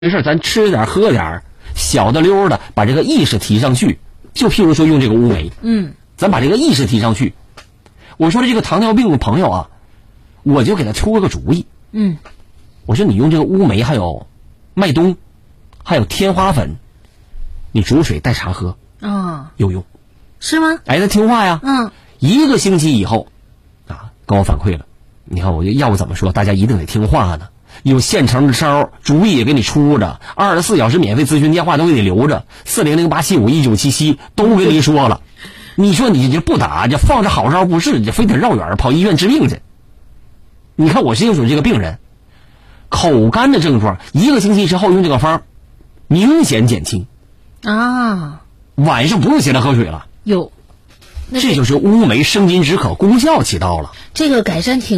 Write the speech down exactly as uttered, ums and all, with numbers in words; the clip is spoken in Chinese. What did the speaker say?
没事咱吃点喝点，小的溜的把这个意识提上去。就譬如说用这个乌梅， 嗯， 咱把这个意识提上去。我说的这个糖尿病的朋友啊，我就给他出了个主意。 嗯， 我说你用这个乌梅，还有麦冬，还有天花粉，你煮水代茶喝啊， 有用， 是吗？ 哎，他听话呀。 嗯， 一个星期以后，啊，跟我反馈了。你看，我就要不怎么说，大家一定得听话呢。有现成的招，主意也给你出着，二十四小时免费咨询电话都给你留着，四零零八七五一九七七都给你说了。你说你这不打，这放着好招不是，你非得绕远跑医院治病去。你看我接触这个病人，口干的症状，一个星期之后用这个方，明显减轻啊， 晚上不用起来喝水了。 有， 这就是乌梅生津止渴功效起到了。 这个改善挺